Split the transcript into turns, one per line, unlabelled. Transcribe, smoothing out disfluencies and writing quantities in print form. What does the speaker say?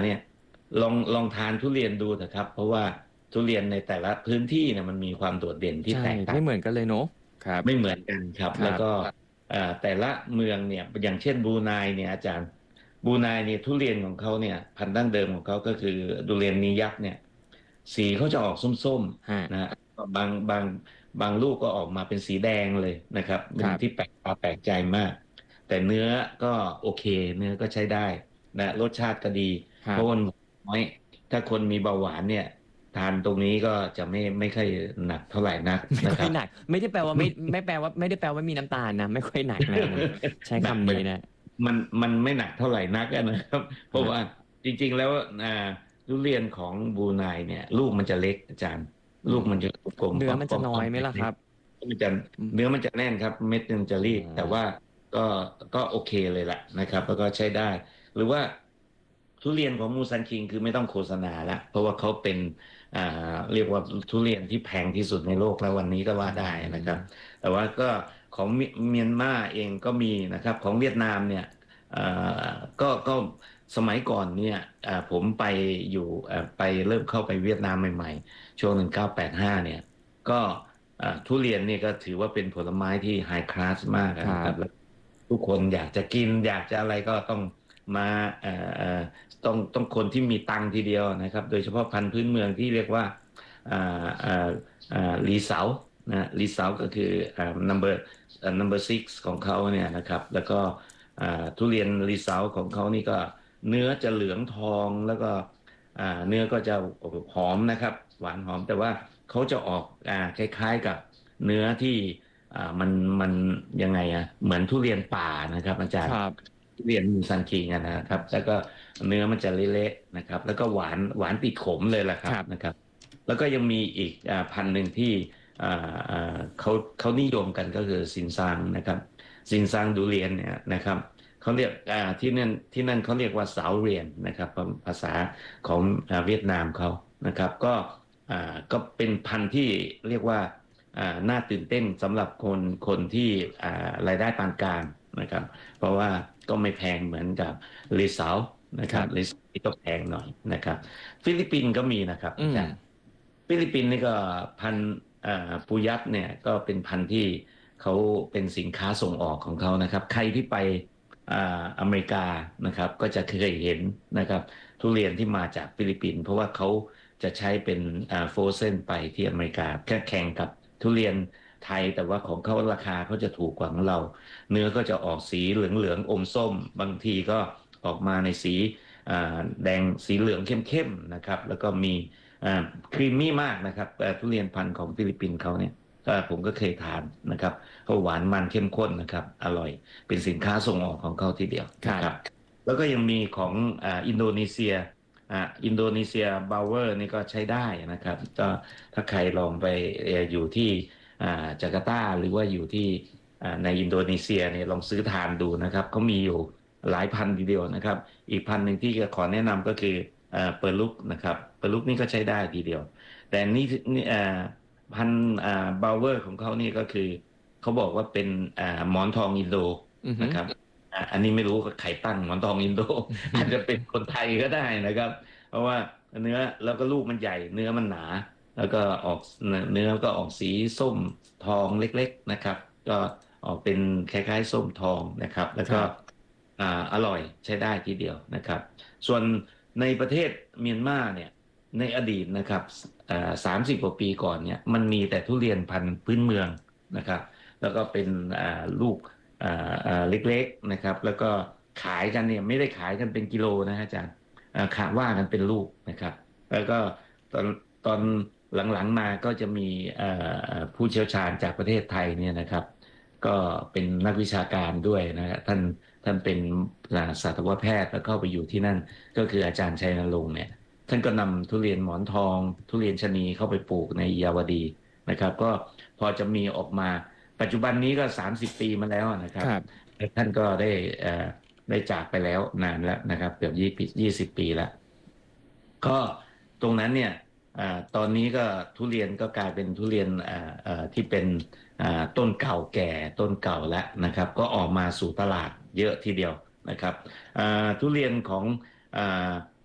เนี่ยลองทานทุเรียนดูนะครับเพราะว่าทุเรียนในแต่ละพื้นที่เนี่ยมันมีความโดดเด่นที่
ใช่
แตกต่าง
ไม่เหมือนกันเลยเนอะครับ
ไม่เหมือนกันครับ
ครับ
แล้วก็แต่ละเมืองเนี่ยอย่างเช่นบรูไนเนี่ยอาจารย์บรูไนเนี่ยทุเรียนของเขาเนี่ยพันธุ์ดั้งเดิมของเขาก็คือทุเรียนนียักษ์เนี่ยสีเขาจะออกส้ม
ฮะ
ๆนะฮะบางลูกก็ออกมาเป็นสีแดงเลยนะครับ
ค
เป็นที่แป
รับ
ลกตาแปลกใจมากแต่เนื้อก็โอเคเนื้อก็ใช้ได้นะรสชาติก็ดี
ครับ
เพราะมันน้อยถ้าคนมีเบาหวานเนี่ยทานตรงนี้ก็จะไม่ค่อยหนักเท่าไหร่นัก
ไม่
นะครับ
ค่อยหนักไม่ได้แปลว่าไม่แปลว่าไม่ได้แปลว่ามีน้ำตาลนะไม่ค่อยหนักนะใช้
หนักไป
คำนี้นะ
มันไม่หนักเท่าไหร่นักอะนะครับเพราะว่า
ฮะ
จริงๆแล้วอ่าทุเรียนของบรูไนเนี่ยลูกมันจะเล็กอาจารย์ลูก
อืม
มันจะกลมๆ
เนื้อมัน
ป้อ
จะน้อย
มๆเล็ก
ไหมล่ะครับ
ๆมันจะ
อืม
เนื้อมันจะแน่นครับเม็ดมันจะ
อ๋
รีบแต่ว่า
อ
ก็ก็โอเคเลยล่ะนะครับแล้วก็ใช้ได้หรือว่าทุเรียนของมูซันคิงคือไม่ต้องโฆษณาละเพราะว่าเขาเป็นอ่าเรียกว่าทุเรียนที่แพงที่สุดในโลกแล้ววันนี้ก็ว่า
อื
ได้นะครับ
ม
แต่ว่าก็ของเมียนมาเองก็มีนะครับของเวียดนามเนี่ยเอ่ก็สมัยก่อนเนี่ยผมไปอยู่ไปเริ่มเข้าไปเวียดนามใหม่ๆช่วง1985เนี่ยก็ทุเรียนเนี่ยก็ถือว่าเป็นผลไม้ที่ไฮคลาสมากนะครับแล้ว
ครับ
ทุกคนอยากจะกินอยากจะอะไรก็ต้องมาต้องคนที่มีตังค์ทีเดียวนะครับโดยเฉพาะพันธุ์พื้นเมืองที่เรียกว่าอ่าอ่าลีเสา นะรีเซลก็คือnumber number six ของเขาเนี่ยนะครับแล้วก็ทุเรียนรีเซลของเขานี่ก็เนื้อจะเหลืองทองแล้วก็เนื้อก็จะหอมนะครับหวานหอมแต่ว่าเขาจะออกคล้ายๆกับเนื้อที่มันยังไงเหมือนทุเรียนป่านะครับอาจารย์
ครับ
ทุเรียนมูซันคิงนะครับแล้วก็เนื้อมันจะเละๆนะครับแล้วก็หวานติดขมเลยแหละค
ค
รับ
รับ
นะครับแล้วก็ยังมีอีกพันธุ์หนึ่งที่ เขานิยมกันก็คือซินซังนะครับซินซังดูเรียนเนี่ยนะครับเขาเรียกที่นั่นเขาเรียกว่าสาวเรียนนะครับภาษาของเวียดนามเขานะครับก็เป็นพันธุ์ที่เรียกว่าน่าตื่นเต้นสำหรับคนที่รายได้ปานกลางนะครับเพราะว่าก็ไม่แพงเหมือนกับลิซาวนะครับลิ
ครับ
ซาวก็แพงหน่อยนะครับฟิลิปปินส์ก็มีนะครับ
อืม
อาจารย์ ฟิลิปปินส์นี่ก็พันธุ์ปูยัดเนี่ยก็เป็นพันธุ์ที่เขาเป็นสินค้าส่งออกของเขานะครับใครที่ไปอเมริกานะครับก็จะเคยเห็นนะครับทุเรียนที่มาจากฟิลิปปินส์เพราะว่าเขาจะใช้เป็นโฟรเซนไปที่อเมริกาแข่งกับทุเรียนไทยแต่ว่าของเขาราคาเขาจะถูกกว่าของเราเนื้อก็จะออกสีเหลืองๆอมส้มบางทีก็ออกมาในสีแดงสีเหลืองเข้มๆนะครับแล้วก็มี ครีมมี่มากนะครับทุเรียนพันธุ์ของฟิลิปปินส์เขาเนี่ยผมก็เคยทานนะครับเขาหวานมันเข้มข้นนะครับอร่อยเป็นสินค้าส่งออกของเขาทีเดียวนะครับ
ครับ
แล้วก็ยังมีของอินโดนีเซียอินโดนีเซียบาวเวอร์นี่ก็ใช้ได้นะครับก็ถ้าใครลองไปอยู่ที่จาการ์ตาหรือว่าอยู่ที่ในอินโดนีเซียเนี่ยลองซื้อทานดูนะครับเขามีอยู่หลายพันทีเดียวนะครับอีกพันหนึ่งที่จะขอแนะนำก็คือ เปิดลุกนะครับเปิดลุกนี่ก็ใช้ได้ทีเดียวแต่นี่พันบาวเวอร์ของเขานี่ก็คือเขาบอกว่าเป็นหมอนทองอินโด
อือฮึ
นะครับอันนี้ไม่รู้ว่าใครตั้งหมอนทองอินโดอาจจะเป็นคนไทยก็ได้นะครับเพราะว่าเนื้อแล้วก็ลูกมันใหญ่เนื้อมันหนาแล้วก็ออกเนื้อก็ออกสีส้มทองเล็กๆนะครับก็ออกเป็นคล้ายๆส้มทองนะครับแล้วก็
ครับ
อร่อยใช้ได้ทีเดียวนะครับ ส่วนในประเทศเมียนมาเนี่ยในอดีตนะครับ30กว่าปีก่อนเนี่ยมันมีแต่ทุเรียนพันธุ์พื้นเมืองนะครับแล้วก็เป็นลูกเล็กๆนะครับแล้วก็ขายกันเนี่ยไม่ได้ขายกันเป็นกิโลนะฮะอาจารย์ขาว่ากันเป็นลูกนะครับแล้วก็ตอนตอนหลังๆมาก็จะมีผู้เชี่ยวชาญจากประเทศไทยเนี่ยนะครับก็เป็นนักวิชาการด้วยนะฮะท่านเป็นสัตวแพทย์แล้วเข้าไปอยู่ที่นั่น ก็คืออาจารย์ชัยนรงค์เนี่ยท่านก็นำทุเรียนหมอนทองทุเรียนชะนีเข้าไปปลูกในเยาวดีนะครับก็พอจะมีออกมาปัจจุบันนี้ก็30 ปีมาแล้วนะครับ
ครับ
ท่านก็ได้จากไปแล้วนานแล้วนะครับเกือบ20 ปีแล้วก็ตรงนั้นเนี่ยตอนนี้ก็ทุเรียนก็กลายเป็นทุเรียนที่เป็นต้นเก่าแก่ต้นเก่าแล้วนะครับก็ออกมาสู่ตลาดเยอะทีเดียวนะครับทุเรียนของอ่า